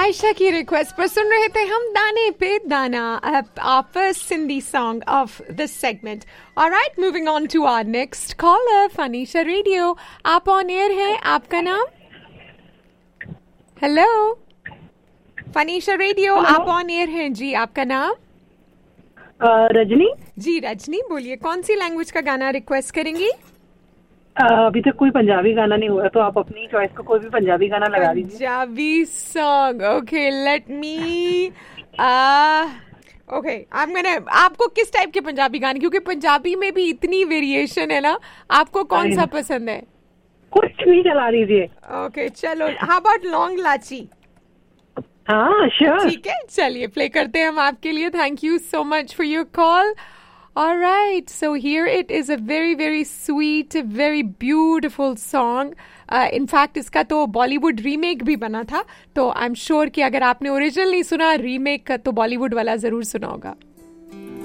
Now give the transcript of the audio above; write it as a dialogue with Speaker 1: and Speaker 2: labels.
Speaker 1: आयशा की रिक्वेस्ट पर सुन रहे थे हम दाने पे दाना, our first Sindhi song of this segment. Alright, moving on to our next caller, Fanisha Radio. आप on air हैं, आपका नाम? Hello, Fanisha Radio, आप on air हैं जी, आपका नाम?
Speaker 2: रजनी
Speaker 1: जी रजनी, बोलिए कौन सी लैंग्वेज का गाना रिक्वेस्ट करेंगी?
Speaker 2: अभी तक कोई पंजाबी गाना नहीं हुआ, तो आप अपनी चॉइस का कोई भी पंजाबी गाना लगा दीजिए.
Speaker 1: Punjabi song, okay let me okay आपको किस टाइप के पंजाबी गाने, क्योंकि पंजाबी में भी इतनी वेरिएशन है ना, आपको कौन सा पसंद है?
Speaker 2: कुछ भी चला दीजिए.
Speaker 1: ओके चलो, हाउ अबाउट लॉन्ग लाची?
Speaker 2: हाँ श्योर.
Speaker 1: ठीक है, चलिए प्ले करते हैं हम आपके लिए. Thank you so much for your call. All right, so here it is, a very very sweet, very beautiful song. In fact, इसका तो बॉलीवुड रीमेक भी बना था, तो आई एम श्योर कि अगर आपने ओरिजिनल नहीं सुना, रीमेक तो बॉलीवुड वाला जरूर सुना होगा.